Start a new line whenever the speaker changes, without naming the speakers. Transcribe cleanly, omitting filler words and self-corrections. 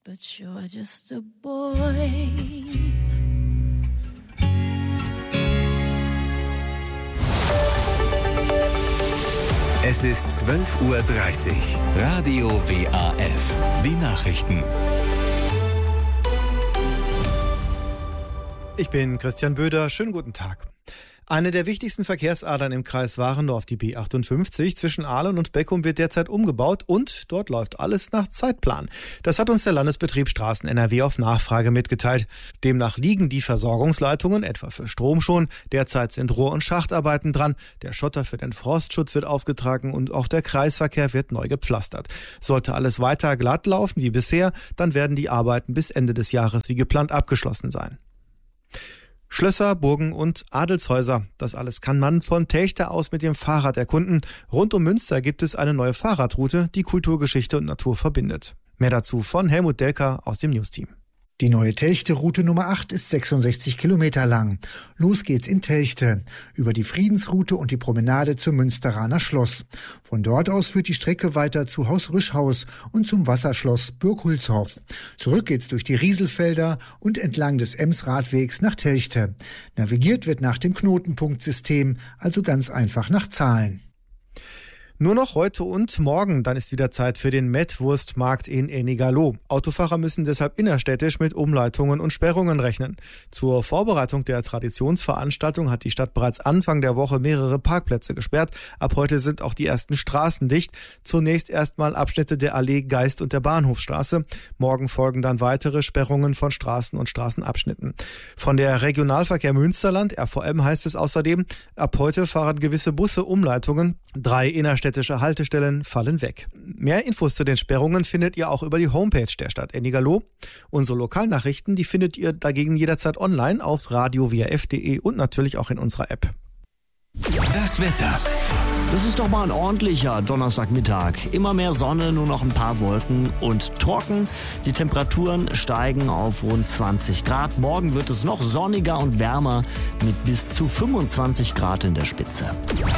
but you're just a boy.
Es ist 12:30 Uhr. Radio WAF. Die Nachrichten.
Ich bin Christian Böder. Schönen guten Tag. Eine der wichtigsten Verkehrsadern im Kreis Warendorf, die B58 zwischen Aalen und Beckum, wird derzeit umgebaut und dort läuft alles nach Zeitplan. Das hat uns der Landesbetrieb Straßen NRW auf Nachfrage mitgeteilt. Demnach liegen die Versorgungsleitungen, etwa für Strom schon. Derzeit sind Rohr- und Schachtarbeiten dran. Der Schotter für den Frostschutz wird aufgetragen und auch der Kreisverkehr wird neu gepflastert. Sollte alles weiter glatt laufen wie bisher, dann werden die Arbeiten bis Ende des Jahres wie geplant abgeschlossen sein. Schlösser, Burgen und Adelshäuser. Das alles kann man von Telchte aus mit dem Fahrrad erkunden. Rund um Münster gibt es eine neue Fahrradroute, die Kulturgeschichte und Natur verbindet. Mehr dazu von Helmut Delker aus dem Newsteam.
Die neue Telchte-Route Nummer 8 ist 66 Kilometer lang. Los geht's in Telchte, über die Friedensroute und die Promenade zum Münsteraner Schloss. Von dort aus führt die Strecke weiter zu Haus Rischhaus und zum Wasserschloss Burghulshoff. Zurück geht's durch die Rieselfelder und entlang des Ems-Radwegs nach Telchte. Navigiert wird nach dem Knotenpunktsystem, also ganz einfach nach Zahlen.
Nur noch heute und morgen, dann ist wieder Zeit für den Mettwurstmarkt in Ennigerloh. Autofahrer müssen deshalb innerstädtisch mit Umleitungen und Sperrungen rechnen. Zur Vorbereitung der Traditionsveranstaltung hat die Stadt bereits Anfang der Woche mehrere Parkplätze gesperrt. Ab heute sind auch die ersten Straßen dicht. Zunächst erstmal Abschnitte der Allee Geist und der Bahnhofstraße. Morgen folgen dann weitere Sperrungen von Straßen und Straßenabschnitten. Von der Regionalverkehr Münsterland, RVM, heißt es außerdem, ab heute fahren gewisse Busse Umleitungen. 3 innerstädtische Haltestellen fallen weg. Mehr Infos zu den Sperrungen findet ihr auch über die Homepage der Stadt Ennigerloh. Unsere Lokalnachrichten, die findet ihr dagegen jederzeit online auf radiowaf.de und natürlich auch in unserer App.
Das Wetter.
Das ist doch mal ein ordentlicher Donnerstagmittag. Immer mehr Sonne, nur noch ein paar Wolken und trocken. Die Temperaturen steigen auf rund 20 Grad. Morgen wird es noch sonniger und wärmer mit bis zu 25 Grad in der Spitze.